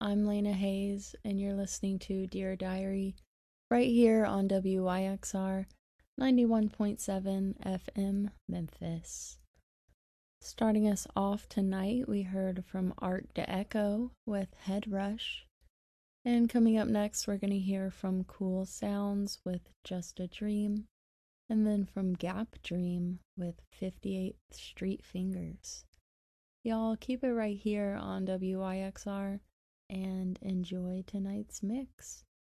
I'm Lena Hayes, and you're listening to Dear Diary right here on WYXR 91.7 FM Memphis. Starting us off tonight, we heard from Art Deco with Head Rush. And coming up next, we're going to hear from Cool Sounds with Just a Dream. And then from Gap Dream with 58th Street Fingers. Y'all keep it right here on WYXR and enjoy tonight's mix.